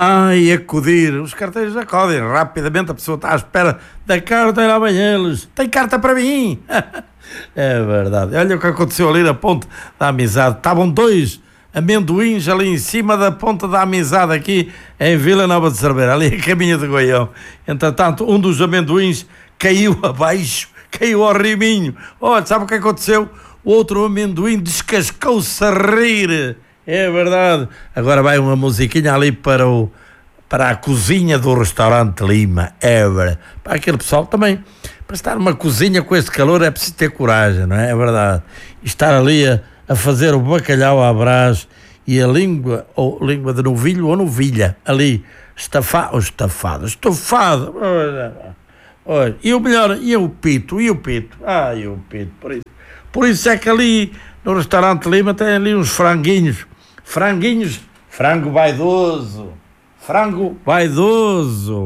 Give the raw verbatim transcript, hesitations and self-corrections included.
Ai, acudir. Os carteiros acodem rapidamente, a pessoa está à espera da carta lá vem eles. Tem carta para mim? É verdade. Olha o que aconteceu ali na Ponte da Amizade. Estavam dois amendoins ali em cima da Ponte da Amizade, aqui em Vila Nova de Cerveira, ali a caminho de Goião. Entretanto, um dos amendoins caiu abaixo, caiu ao riminho. Olha, sabe o que aconteceu? O outro amendoim descascou-se a rir. É verdade. Agora vai uma musiquinha ali para o para a cozinha do restaurante Lima. É verdade. Para aquele pessoal também, para estar numa cozinha com este calor é preciso ter coragem, não é? É verdade. E estar ali a, a fazer o bacalhau à brás e a língua, ou língua de novilho ou novilha, ali, estafado, ou estafado, estufado. Olha, e o melhor, e o pito, e o pito. Ah, e o pito, por isso. Por isso é que ali no restaurante Lima tem ali uns franguinhos. Franguinhos, frango vaidoso, frango vaidoso.